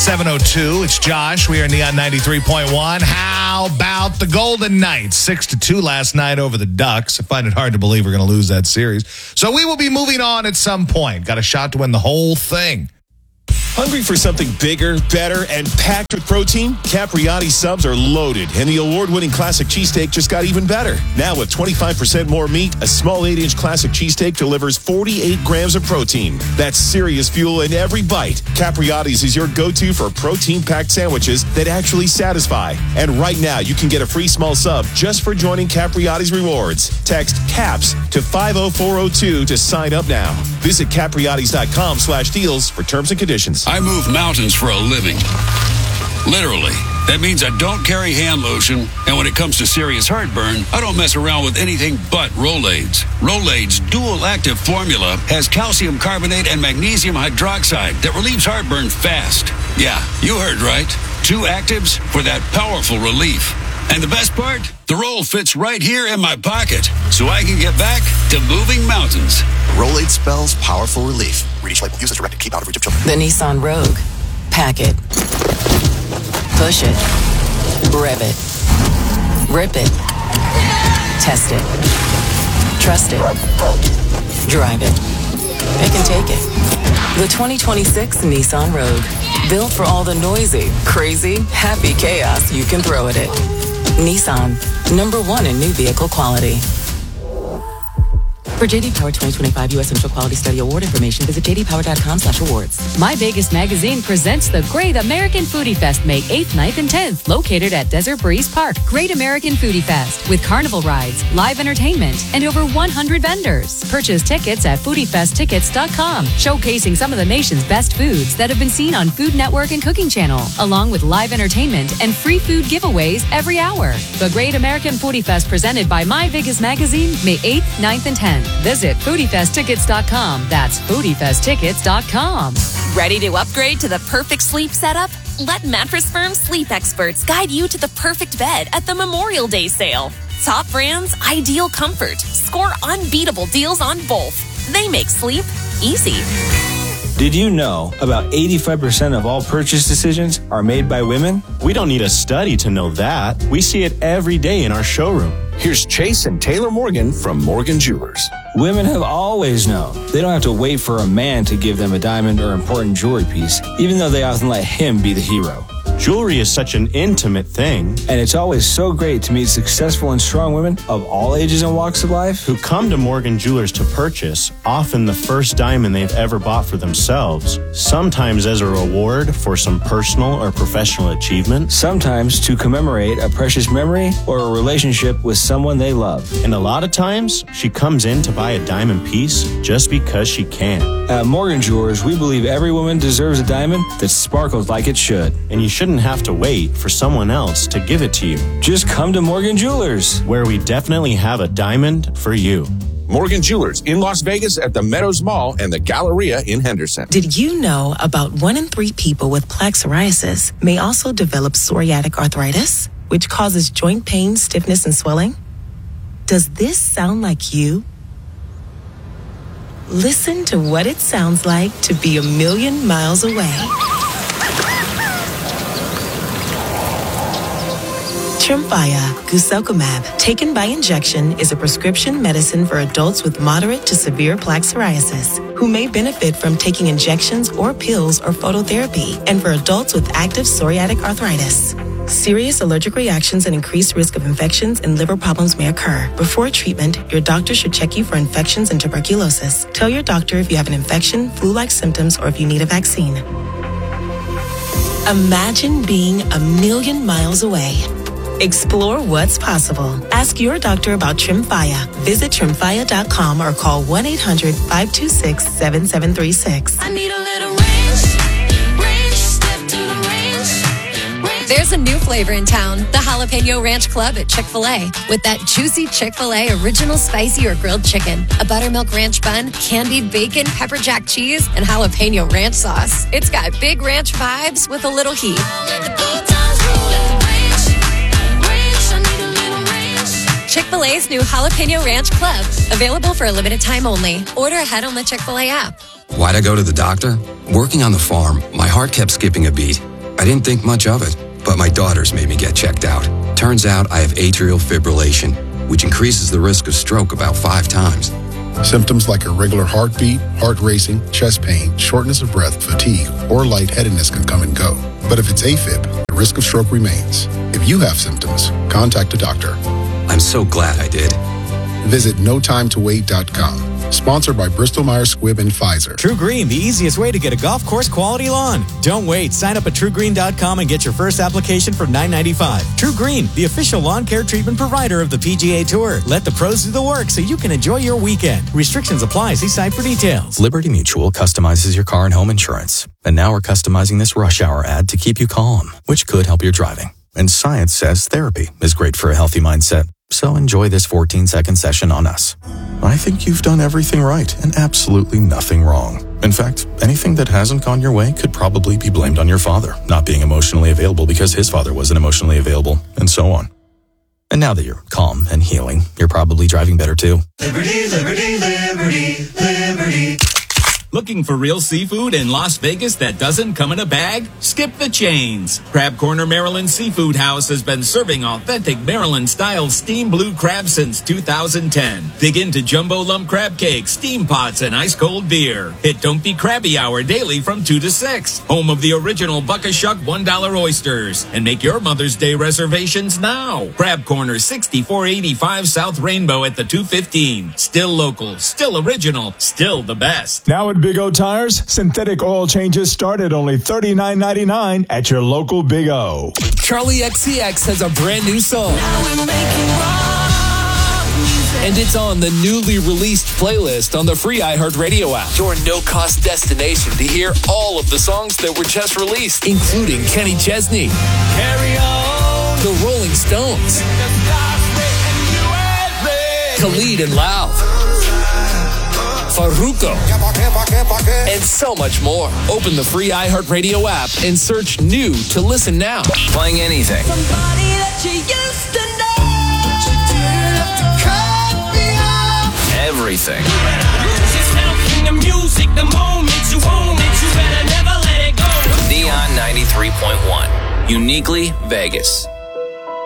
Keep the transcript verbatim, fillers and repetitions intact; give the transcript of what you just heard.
seven oh two. It's Josh. We are Neon ninety-three point one. How about the Golden Knights? six to two last night over the Ducks. I find it hard to believe we're going to lose that series. So we will be moving on at some point. Got a shot to win the whole thing. Hungry for something bigger, better, and packed with protein? Capriotti subs are loaded, and the award-winning classic cheesesteak just got even better. Now with twenty-five percent more meat, a small eight inch classic cheesesteak delivers forty-eight grams of protein. That's serious fuel in every bite. Capriotti's is your go-to for protein-packed sandwiches that actually satisfy. And right now, you can get a free small sub just for joining Capriotti's Rewards. Text CAPS to five oh four oh two to sign up now. Visit capriottis.com slash deals for terms and conditions. I move mountains for a living. Literally. That means I don't carry hand lotion, and when it comes to serious heartburn, I don't mess around with anything but Rolaids. Rolaids' dual-active formula has calcium carbonate and magnesium hydroxide that relieves heartburn fast. Yeah, you heard right. Two actives for that powerful relief. And the best part? The roll fits right here in my pocket, so I can get back to moving mountains. Rolade spells powerful relief. Read each label. Use as directed. Keep out of reach of children. The Nissan Rogue. Pack it. Push it. Rev it. Rip it. Test it. Trust it. Drive it. It can take it. The twenty twenty-six Nissan Rogue. Built for all the noisy, crazy, happy chaos you can throw at it. Nissan, number one in new vehicle quality. For J D Power twenty twenty-five U S Central Quality Study Award information, visit j d power dot com slash awards. My Vegas Magazine presents the Great American Foodie Fest May eighth, ninth, and tenth, located at Desert Breeze Park. Great American Foodie Fest with carnival rides, live entertainment, and over one hundred vendors. Purchase tickets at foodie fest tickets dot com, showcasing some of the nation's best foods that have been seen on Food Network and Cooking Channel, along with live entertainment and free food giveaways every hour. The Great American Foodie Fest presented by My Vegas Magazine, May eighth, ninth, and tenth. Visit foodie fest tickets dot com. That's foodie fest tickets dot com. Ready to upgrade to the perfect sleep setup? Let Mattress Firm sleep experts guide you to the perfect bed at the Memorial Day sale. Top brands, ideal comfort. Score unbeatable deals on both. They make sleep easy. Did you know about eighty-five percent of all purchase decisions are made by women? We don't need a study to know that. We see it every day in our showroom. Here's Chase and Taylor Morgan from Morgan Jewelers. Women have always known they don't have to wait for a man to give them a diamond or important jewelry piece, even though they often let him be the hero. Jewelry is such an intimate thing. And it's always so great to meet successful and strong women of all ages and walks of life who come to Morgan Jewelers to purchase, often the first diamond they've ever bought for themselves, sometimes as a reward for some personal or professional achievement, sometimes to commemorate a precious memory or a relationship with someone they love. And a lot of times, she comes in to buy a diamond piece just because she can. At Morgan Jewelers, we believe every woman deserves a diamond that sparkles like it should. And you shouldn't have to wait for someone else to give it to you. Just come to Morgan Jewelers, where we definitely have a diamond for you. Morgan Jewelers in Las Vegas at the Meadows Mall and the Galleria in Henderson. Did you know about one in three people with plaque psoriasis may also develop psoriatic arthritis, which causes joint pain, stiffness, and swelling? Does this sound like you? Listen to what it sounds like to be a million miles away. Tremfya guselkumab, taken by injection, is a prescription medicine for adults with moderate to severe plaque psoriasis who may benefit from taking injections or pills or phototherapy, and for adults with active psoriatic arthritis. Serious allergic reactions and increased risk of infections and liver problems may occur. Before treatment, your doctor should check you for infections and tuberculosis. Tell your doctor if you have an infection, flu-like symptoms, or if you need a vaccine. Imagine being a million miles away. Explore what's possible. Ask your doctor about Tremfya. Visit tremfya dot com or call one eight hundred five two six seven seven three six. I need a little range, range, step to the range, range. There's a new flavor in town, the Jalapeno Ranch Club at Chick-fil-A. With that juicy Chick-fil-A original spicy or grilled chicken, a buttermilk ranch bun, candied bacon, pepper jack cheese, and jalapeno ranch sauce. It's got big ranch vibes with a little heat. Chick-fil-A's new Jalapeno Ranch Club. Available for a limited time only. Order ahead on the Chick-fil-A app. Why'd I go to the doctor? Working on the farm, my heart kept skipping a beat. I didn't think much of it, but my daughters made me get checked out. Turns out I have atrial fibrillation, which increases the risk of stroke about five times. Symptoms like irregular heartbeat, heart racing, chest pain, shortness of breath, fatigue, or lightheadedness can come and go. But if it's AFib, the risk of stroke remains. If you have symptoms, contact a doctor. I'm so glad I did. Visit no time to wait dot com. Sponsored by Bristol Myers Squibb and Pfizer. True Green, the easiest way to get a golf course quality lawn. Don't wait. Sign up at true green dot com and get your first application for nine ninety-five. True Green, the official lawn care treatment provider of the P G A Tour. Let the pros do the work so you can enjoy your weekend. Restrictions apply. See site for details. Liberty Mutual customizes your car and home insurance. And now we're customizing this rush hour ad to keep you calm, which could help your driving. And science says therapy is great for a healthy mindset. So enjoy this fourteen-second session on us. I think you've done everything right and absolutely nothing wrong. In fact, anything that hasn't gone your way could probably be blamed on your father not being emotionally available because his father wasn't emotionally available, and so on. And now that you're calm and healing, you're probably driving better too. Liberty, liberty, liberty, liberty. Looking for real seafood in Las Vegas that doesn't come in a bag? Skip the chains. Crab Corner Maryland Seafood House has been serving authentic Maryland-style steamed blue crab since two thousand ten. Dig into jumbo lump crab cakes, steam pots, and ice-cold beer. Hit Don't Be Crabby Hour daily from two to six. Home of the original Buck-a-Shuck one dollar oysters. And make your Mother's Day reservations now. Crab Corner, sixty-four eighty-five South Rainbow at the two fifteen. Still local, still original, still the best. Now at Big O Tires, synthetic oil changes start at only thirty-nine ninety-nine at your local Big O. Charlie X C X has a brand new song. And it's on the newly released playlist on the free iHeartRadio app. Your no-cost destination to hear all of the songs that were just released, including Kenny Chesney, Carry On, The Rolling Stones, Khalid and Lauv, Farruko, and so much more. Open the free iHeartRadio app and search new to listen now. Playing anything. Somebody that you used to know. But you didn't have to cut me off. Everything. You better lose yourself in the music the moment you own it. You better never let it go. Neon ninety-three point one. Uniquely Vegas.